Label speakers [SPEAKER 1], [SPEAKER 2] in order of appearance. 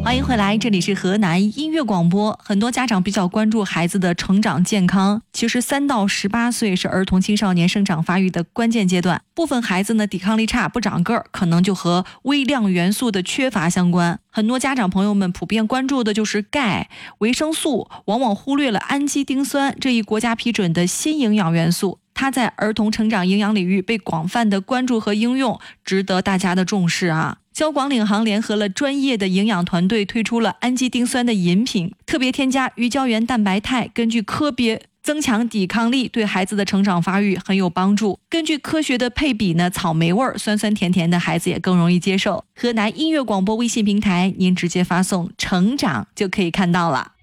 [SPEAKER 1] 欢迎回来，这里是河南音乐广播。很多家长比较关注孩子的成长健康，其实3到18岁是儿童青少年生长发育的关键阶段，部分孩子呢抵抗力差不长个儿，可能就和微量元素的缺乏相关。很多家长朋友们普遍关注的就是钙、维生素，往往忽略了氨基丁酸这一国家批准的新营养元素。它在儿童成长营养领域被广泛的关注和应用，值得大家的重视啊。交广领航联合了专业的营养团队，推出了氨基丁酸的饮品，特别添加鱼胶原蛋白肽，根据科别增强抵抗力，对孩子的成长发育很有帮助。根据科学的配比呢，草莓味儿酸酸甜甜的孩子也更容易接受。河南音乐广播微信平台，您直接发送成长就可以看到了。